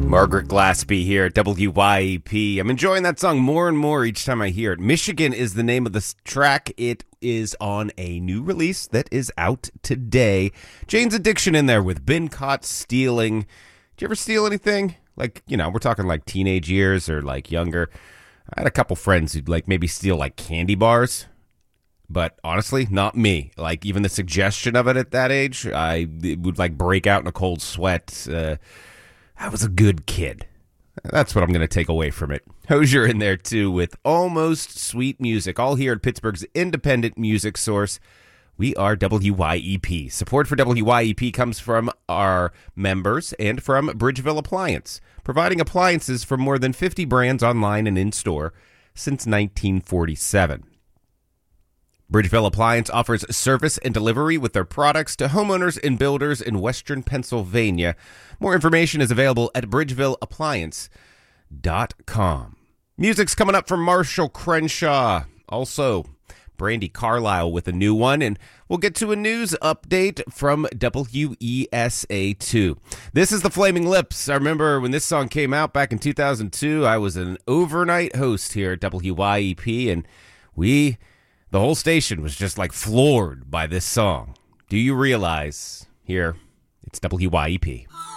Margaret Glaspie here at WYEP. I'm enjoying that song more and more each time I hear it. Michigan is the name of the track. It is on a new release that is out today. Jane's Addiction in there with Been Caught Stealing. Did you ever steal anything? Like, you know, we're talking like teenage years or like younger. I had a couple friends who'd like maybe steal like candy bars. But honestly, not me. Like, even the suggestion of it at that age, I would like break out in a cold sweat. I was a good kid. That's what I'm going to take away from it. Hozier in there, too, with Almost Sweet Music, all here at Pittsburgh's independent music source. We are WYEP. Support for WYEP comes from our members and from Bridgeville Appliance, providing appliances from more than 50 brands online and in-store since 1947. Bridgeville Appliance offers service and delivery with their products to homeowners and builders in western Pennsylvania. More information is available at bridgevilleappliance.com. Music's coming up from Marshall Crenshaw. Also, Brandi Carlile with a new one, and we'll get to a news update from WESA2. This is the Flaming Lips. I remember when this song came out back in 2002, I was an overnight host here at WYEP, and the whole station was just like floored by this song. Do you realize? Here, it's WYEP.